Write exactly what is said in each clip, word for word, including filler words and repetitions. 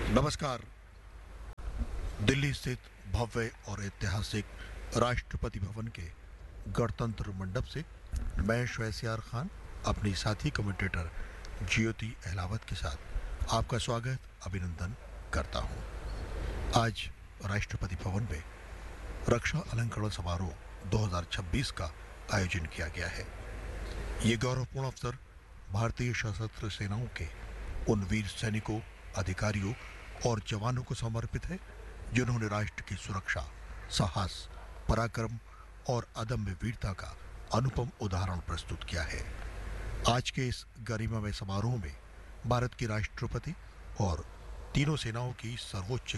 नमस्कार। दिल्ली स्थित भव्य और ऐतिहासिक राष्ट्रपति भवन के गणतंत्र मंडप से मैं शहसियार खान अपनी साथी कमेंटेटर ज्योति अहलावत के साथ आपका स्वागत अभिनंदन करता हूं। आज राष्ट्रपति भवन में रक्षा अलंकरण समारोह दो हज़ार छब्बीस का आयोजन किया गया है। ये गौरवपूर्ण अवसर भारतीय सशस्त्र सेनाओं के उन वीर सैनिकों, अधिकारियों और जवानों को समर्पित है जिन्होंने राष्ट्र की सुरक्षा, साहस, पराक्रम और अदम्य वीरता का अनुपम उदाहरण प्रस्तुत किया है। आज के इस गरिमामय समारोह में भारत की राष्ट्रपति और तीनों सेनाओं की सर्वोच्च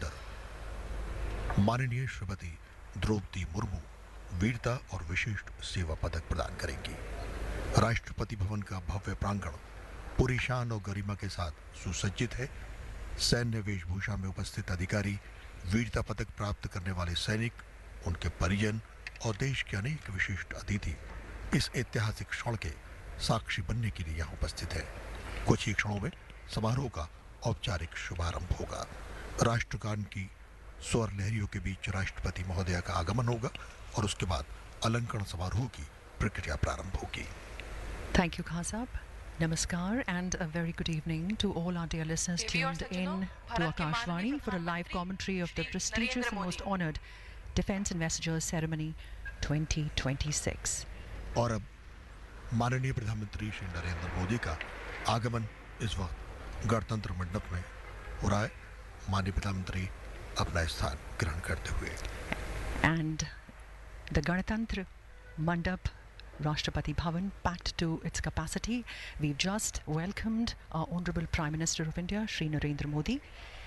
कमांडर माननीय श्रीमती द्रौपदी मुर्मू वीरता और विशिष्ट सेवा पदक प्रदान करेंगी। राष्ट्रपति भवन का भव्य प्रांगण पूरी शान और गरिमा के साथ सुसज्जित है। सैन्य वेशभूषा में उपस्थित अधिकारी, वीरता पदक प्राप्त करने वाले सैनिक, उनके परिजन और देश के अनेक विशिष्ट अतिथि इस ऐतिहासिक क्षण के साक्षी बनने के लिए यहाँ उपस्थित हैं। कुछ ही क्षणों में समारोह का औपचारिक शुभारंभ होगा। राष्ट्रगान की स्वर लहरियों के बीच राष्ट्रपति महोदया का आगमन होगा और उसके बाद अलंकरण समारोह की प्रक्रिया प्रारंभ होगी। Thank you, Khasab. Namaskar and a very good evening to all our dear listeners tuned in to Akashvani for a live commentary of the prestigious and most honoured Defence Ambassadors Ceremony twenty twenty-six. और अब माननीय प्रधानमंत्री श्री नरेंद्र मोदी का आगमन इस वक्त गणतंत्र मंडप में हो रहा है। माननीय प्रधानमंत्री अपना स्थान ग्रहण करते हुए And the Ganatantra Mandap Rashtrapati Bhavan packed to its capacity. We've just welcomed our Honourable Prime Minister of India, Shri Narendra Modi.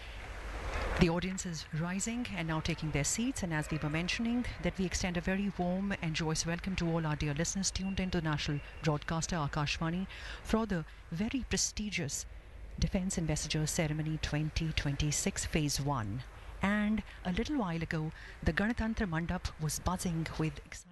The audience is rising and now taking their seats, and as we were mentioning, that we extend a very warm and joyous welcome to all our dear listeners tuned into national broadcaster Akashvani for the very prestigious Defence Ambassadors Ceremony twenty twenty-six Phase one. And a little while ago, the Ganatantra Mandap was buzzing with excitement.